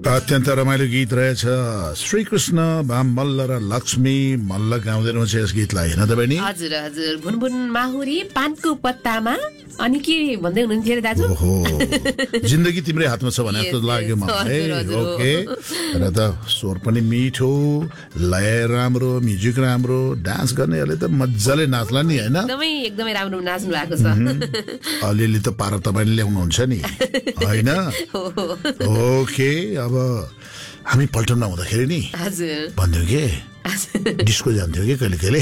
अत्यन्त रमाइलो गीत रहेछ श्रीकृष्ण मल्ल र लक्ष्मी मल्ल गाउँदै हुनुहुन्छ यस गीतलाई हैन त बहिनी? हजुर हजुर भुनभुन माहुरी पानको पत्तामा अनि के भन्दै हुनुहुन्थ्यो दाजु? ओहो जिन्दगी तिम्रै हातमा छ भने जस्तो लाग्यो मलाई। ओके र त स्वर पनि मिठो, लय राम्रो, म्युजिक राम्रो, डान्स गर्नेहरूले त मज्जाले नाच्ला नि हैन? एकदमै राम्रो नाच्नु भएको छ। अलिअलि त पारा तपाईले ल्याउनुहुन्छ नि हैन? ओके अब हामी पल्टनमा हुँदाखेरि नि भन्थ्यौँ के डिस्को जान्थ्यो कि कहिले कहिले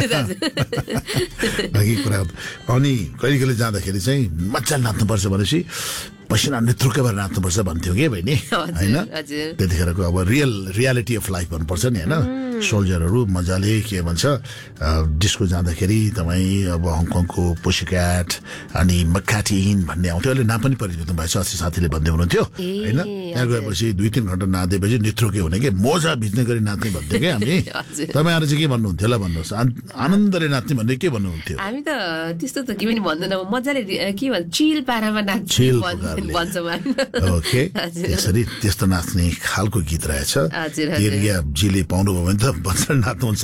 कुरा। अनि कहिले कहिले जाँदाखेरि चाहिँ मजाले नाच्नुपर्छ भनेपछि पसिना नेतृत्व भएर नाच्नुपर्छ भन्थ्यौँ कि बहिनी होइन? त्यतिखेरको अब रियालिटी अफ लाइफ भन्नुपर्छ नि होइन? सोल्जरहरू मजाले के भन्छ डिस्को जाँदाखेरि तपाईँ अब हङकङको पुसीक्याट अनि मक्काटिन भन्ने आउँथ्यो। अहिले नाम पनि परिवर्तन भएछ, अस्ति साथीले भन्दै हुनुहुन्थ्यो होइन? त्यहाँ गएपछि 2-3 घन्टा नाच्दैपछि नेत्रो के हुने कि मोजा भिज्ने गरी नाच्ने भन्थ्यो कि हामी। तपाईँहरू चाहिँ के भन्नुहुन्थ्यो होला भन्नुहोस्? आनन्दले नाच्ने भन्ने के भन्नुहुन्थ्यो? हामी त त्यस्तो त के पनि भन्दैनौँ, मजाले के भन्छ चिल पारामा नाच्छ ओके यसरी त्यस्तो नाच्ने खालको गीत रहेछ। एरिया जीले पाउनुभयो भने त बच्चन नाच्नुहुन्छ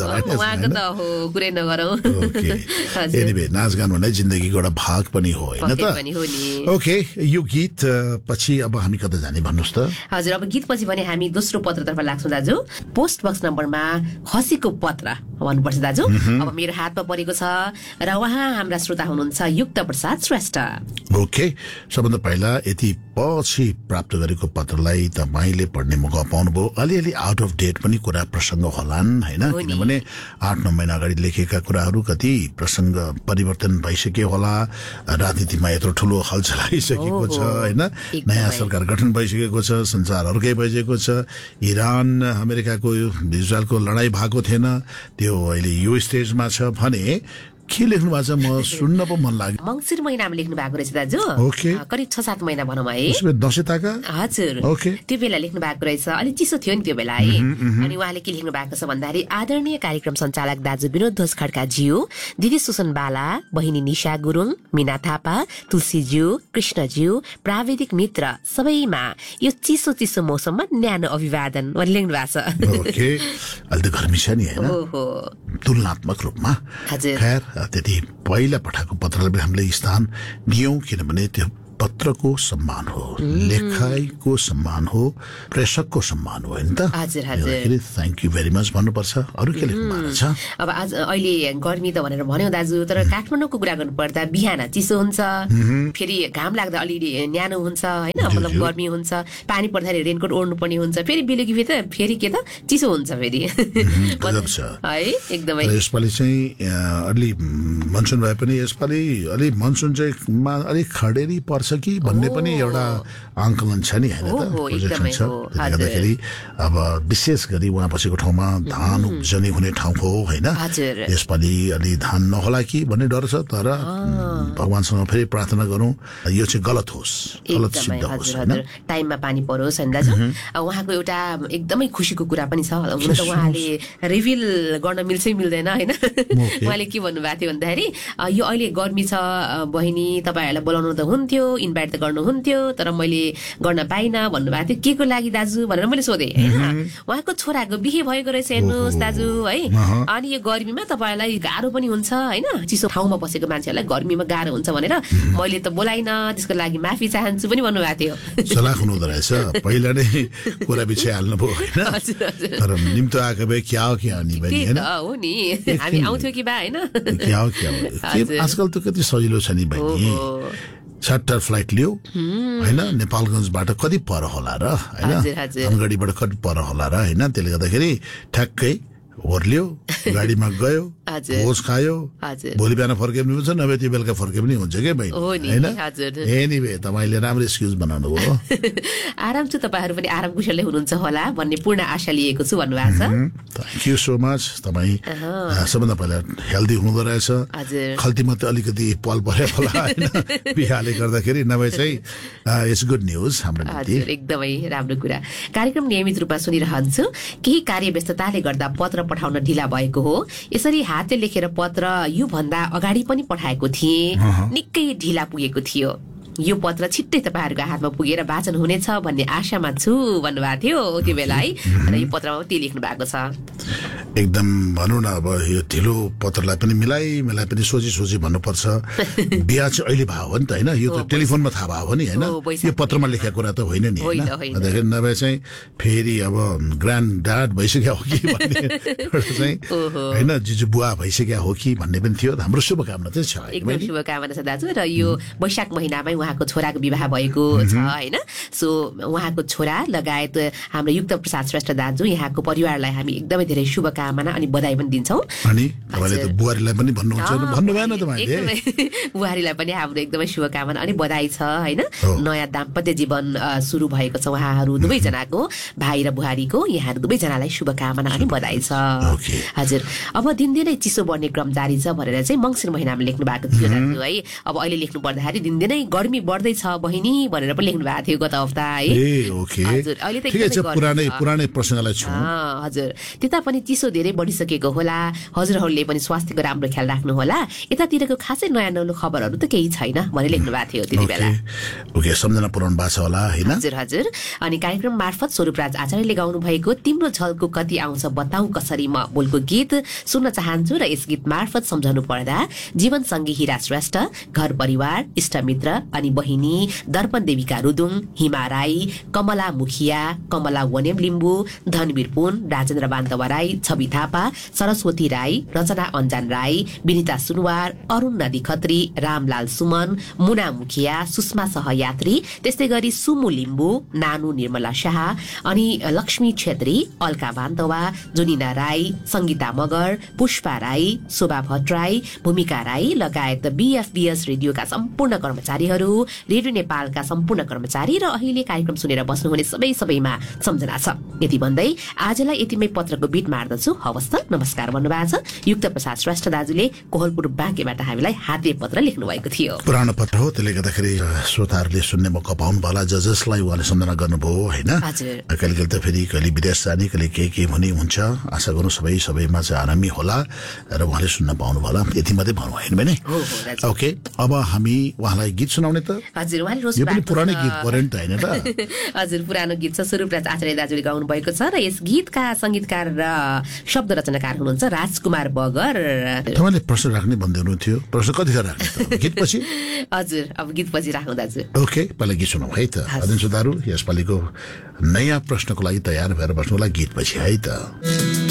एनिवे नाचगान भन्ने जिन्दगीको एउटा भाग पनि हो होइन त? ओके यो गीत पछि अब हामी कता जाने भन्नुहोस् त? हजुर अब गीत पछि भने हामी दोस्रो पत्रतर्फ लाग्छौँ दाजु। पोस्ट बक्स नम्बरमा खसीको पत्र भन्नुपर्छ दाजु। अब मेरो हातमा परेको छ र उहाँ हाम्रा श्रोता हुनुहुन्छ युक्त प्रसाद श्रेष्ठ। ओके सबभन्दा पहिला यति पछि प्राप्त गरेको पत्रलाई तपाईँले पढ्ने मौका पाउनुभयो। अलिअलि आउट अफ डेट पनि कुरा प्रसङ्ग होलान् होइन? किनभने 8-9 महिना अगाडि लेखेका कुराहरू कति प्रसङ्ग परिवर्तन भइसक्यो होला। राजनीतिमा यत्रो ठुलो हलचल आइसकेको छ होइन? नयाँ सरकार गठन भइसकेको छ, संसार अर्कै भइसकेको छ। इरान अमेरिकाको इजरायलको लडाईँ भएको थिएन, त्यो अहिले यो स्टेजमा छ भने के लेख्नु भएको छ म सुन्न पो मन लाग्यो। मङ्सिर महिनामा लेख्नु भएको रहेछ दाजु। ओके करिब 6-7 महिना भनौँ है। दसैँ ताका हजुर ओके त्यो बेला लेख्नु भएको रहेछ। अलिक चिसो थियो नि त्यो बेला है। अनि उहाँले के लेख्नु भएको छ भन्दाखेरि आदरणीय कार्यक्रम सञ्चालक दाजु विनोद ध्वज खड्का ज्यू, दिदी सुसन बाला, बहिनी निशा गुरुङ, मिना थापा, तुलसी ज्यू, कृष्ण ज्यू, प्राविधिक मित्र सबैमा यो चिसो चिसो मौसममा न्यानो अभिवादन लेख्नु भएको छ। ओके अहिले त गर्मी छ नि हैन? तुलनात्मक रूपमा खैर त्यति पहिला पठाएको पत्रलाई हामीले स्थान दियौं किनभने त्यो पत्रको सम्मान हो, लेखाइको सम्मान हो, प्रेषकको सम्मान हो हैन त? हजुर हजुर थ्यांक यू भेरी मच भन्नुपर्छ। अरु के लेख्नु भएको छ? अब आज अहिले गर्मी त भनेर भन्यौ दाजु, तर काठमाडौँको कुरा गर्नु पर्दा बिहान चिसो हुन्छ, फेरि घाम लाग्दा अलि न्यानो हुन्छ हैन? मतलब गर्मी हुन्छ, पानी पर्दाखेरि रेनकोट ओढ्नु पर्ने हुन्छ, फेरि बेलुकी फेरि के त चिसो हुन्छ फेरि है एकदमै। यसपालि चाहिँ अलि मनसुन भए पनि यसपालि अलि मनसुन चाहिँ अलि खडेरी पर्छ कि भन्ने पनि एउटा आंकलन छ नि हैन त? प्रोजेक्सन छ। त्यसैले अब विशेष गरी वहाँ बसेको ठाउँमा धान उब्जनी हुने ठाउँ हो हैन? यसपालि अलि धान नहोला कि भन्ने डर छ, तर भगवानसँग फेरि प्रार्थना गरौँ यो चाहिँ गलत होस्, गलत सिद्ध होस् हैन? टाइममा पानी परोस् हैन दाजु? उहाँको एउटा एकदमै खुसीको कुरा पनि छ। हुन त उहाँले रिभिल गर्न मिल्छ मिल्दैन हैन? उहाँले के भन्नुभएको थियो भन्दाखेरि यो अहिले गर्मी छ बहिनी, तपाईहरुलाई बोलाउनु त हुन्थ्यो, इन्भाइट त गर्नुहुन्थ्यो, तर मैले गर्न पाइनँ भन्नुभएको थियो। के को लागि दाजु भनेर मैले सोधेँ हैन? उहाँको छोराको बिहे भएको रहेछ हेर्नुहोस् दाजु है। अनि यो गर्मीमा तपाईलाई गाह्रो पनि हुन्छ हैन? चिसो ठाउँमा बसेको मान्छेहरूलाई गर्मीमा गाह्रो हुन्छ भनेर मैले त बोलाइनँ, त्यसको लागि माफी चाहन्छु पनि भन्नुभएको थियो। सलाह हुनुहुँदो रहेछ, पहिला नै कुरा बिछ्याइ हाल्नुभयो हैन? तर निम्तो आएको भए क्या हो क्या नि बहिनी हैन? हो नि, हामी आउँथ्यौ कि बा हैन? क्या हो आजकल त कति सजिलो छ नि बहिनी। चार्टर फ्लाइट लियो हैन? नेपालगञ्जबाट कति पर होला र हैन? धनगढीबाट कति पर होला र हैन? त्यसले गर्दाखेरि ठ्याक्कै ओर्लियो, गाडीमा गयो, भोज खायो, भोलि बिहान फर्के पनि हुन्छ, नभए त्यो बेलुका फर्के पनि हुन्छ क्या बहिनी हैन? एनीवे तपाईले राम्रो एक्सक्युज बनाउनु भयो। आराम छु, तपाईहरु पनि आराम कुशलले हुनुहुन्छ होला भन्ने पूर्ण आशा लिएको छु भन्नुभएको छ। Thank you so much. तपाई सबभन्दा पहिला हेल्दी हुनुहुँदो रहेछ, खल्तीमा त अलिकति पल पर्यो होला हैन? बिहाले गर्दाखेरि, नभए चाहिँ इट्स गुड न्यूज हाम्रो लागि। एकदमै राम्रो कुरा। कार्यक्रम नियमित रूपमा सुनिरहन्छु, केही कार्यव्यस्तताले गर्दा पत्र पठाउन ढिला भएको हो। यसरी हातले लेखेर पत्र यो भन्दा अगाडि पनि पठाएको थिएँ, निकै ढिला पुगेको थियो। यो पत्र छिट्टै तपाईँहरूको हातमा पुगेर वाचन हुनेछ भन्ने आशामा छु भन्नुभएको थियो त्यो बेला है। र यो पत्रमा त्यही लेख्नु भएको छ। एकदम भनौँ न अब यो ढिलो पत्रलाई पनि मिलाई पनि सोची भन्नुपर्छ। बिहा चाहिँ अहिले भयो हो नि त होइन, यो त टेलिफोनमा थाहा भयो हो नि होइन, यो पत्रमा लेखेको कुरा त होइन नि होइन। नभए चाहिँ फेरि अब ग्रान्ड ड्याड भइसक्यो हो कि भन्ने चाहिँ होइन, जिजु बुवा भइसक्यो हो कि भन्ने पनि थियो। हाम्रो शुभकामना चाहिँ छ, एकदम शुभकामना छ दाजु। र यो वैशाख महिनामै उहाँको छोराको विवाह भएको छ होइन। सो उहाँको छोरा लगायत हाम्रो युक्त प्रसाद श्रेष्ठ दाजु यहाँको परिवारलाई हामी एकदमै धेरै शुभकामना अनि बधाई पनि दिन्छौँ। अनि तपाईँले त बुहारीलाई पनि भन्नुहुन्छ, भन्नु भएन तपाईँले? बुहारीलाई पनि हाम्रो एकदमै शुभकामना अनि बधाई छ होइन। नयाँ दाम्पत्य जीवन सुरु भएको छ उहाँहरू दुवैजनाको, भाइ र बुहारीको। यहाँ दुवैजनालाई शुभकामना अनि बधाई छ। हजुर, अब दिनदिनै चिसो बढ्ने क्रम जारी छ भनेर चाहिँ मङ्सिर महिनामा लेख्नु भएको थियो दाजु है। अब अहिले लेख्नु पर्दाखेरि दिनदिनै गर्मी बढ्दैछ बहिनी भनेर पनि लेख्नु भएको थियो गत हप्ता है। हजुर, अहिले त पुरानै प्रसङ्गलाई छु। हजुर, त्यता पनि चिसो धेरै बढिसकेको होला, हजुरहरूले पनि स्वास्थ्यको राम्रो ख्याल राख्नु होला। यतातिरको खासै नयाँ नौलो खबरहरू त केही छैन भनेर लेख्नु भएको थियो त्यति बेला। सम्झना पुराउनु भएको छ होला होइन। हजुर। अनि कार्यक्रम मार्फत स्वरूपराज आचार्यले गाउनु भएको तिम्रो झल्को कति आउँछ बताऊ कसरी म बोलको गीत सुन्न चाहन्छु। र यस गीत मार्फत सम्झाउनु पर्दा जीवनसँगी हिरा श्रेष्ठ, घर परिवार, इष्टमित्र अनि बहिनी दर्पण देविका रुदुङ, हिमा राई, कमला मुखिया, कमला वनेम लिम्बू, धनवीर पुन, राजेन्द्र बान्तवा राई, छवि थापा, सरस्वती राई, रचना अन्जान राई, विनिता सुनवार, अरुण नदी खत्री, रामलाल सुमन, मुना मुखिया, सुषमा सहयात्री, त्यस्तै गरी सुमु लिम्बू, नानु निर्मला शाह अनि लक्ष्मी छेत्री, अलका बान्तवा, जुनिना राई, संगीता मगर, पुष्पा राई, शोभा भट्टराई, भूमिका राई लगायत बीएफबीएस रेडियोका सम्पूर्ण कर्मचारीहरू, रेडियो नेपालका सम्पूर्ण कर्मचारी र अहिले कार्यक्रम सुनेर बस्नुहुने सबैमा सम्झना छ। यति भन्दै आजलाई यतिमै पत्रको बिट मार्दछु। हवस् त, नमस्कार भन्नुभएको छ युक्त प्रसाद श्रेष्ठ दाजुले कोहलपुर बाँकेबाट हामीलाई हाते पत्र लेख्नु भएको थियो। पुरानो पत्र हो, त्यसले गर्दाखेरि श्रोताहरूले सुन्ने मौका पाउनु होला। जसलाई उहाँले सम्झना गर्नुभयो होइन। कहिले कहिले त फेरि कहिले विदेश जाने, कहिले के हुने हुन्छ। आशा गरौँ सबैमा चाहिँ आरामी होला र उहाँले सुन्न पाउनु होला। यति मात्रै भनौँ होइन भने। ओके, अब हामी उहाँलाई गीत सुनाउने त। हजुर, उहाँले यो पनि पुरानै गीत पऱ्यो नि त होइन त? हजुर, पुरानो गीत छ, स्वरूपराज आचार्य दाजुले गाउनु भएको छ र यस गीतका संगीतकार र शब्द रचनाकार हुनुहुन्छ राजकुमार बगर। तपाईँले प्रश्न राख्ने भन्दै हुनुहुन्थ्यो, प्रश्न कतिखेर राख्ने गीत पछि? हजुर, अब गीत पछि राख्नु दाजु। ओके, पहिला गीत सुनौँ है त। अध्ययन सुधारु यसपालिको नयाँ प्रश्नको लागि तयार भएर बस्नुलाई गीत पछि है त।